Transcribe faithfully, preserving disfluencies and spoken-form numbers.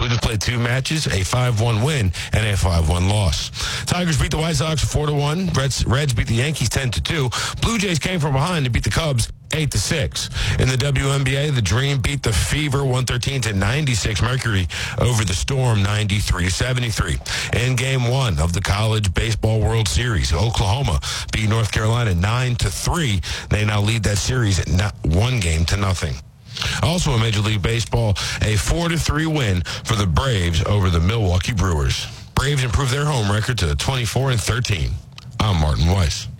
Blue Jays played two matches, a five one win and a five one loss. Tigers beat the White Sox four to one. Reds, Reds beat the Yankees ten to two. Blue Jays came from behind and beat the Cubs eight to six. In the W N B A, the Dream beat the Fever one thirteen to ninety-six. Mercury over the Storm ninety-three to seventy-three. In game one of the College Baseball World Series, Oklahoma beat North Carolina nine to three. They now lead that series at not one game to nothing. Also in Major League Baseball, a four to three win for the Braves over the Milwaukee Brewers. Braves improved their home record to twenty-four and thirteen. I'm Martin Weiss.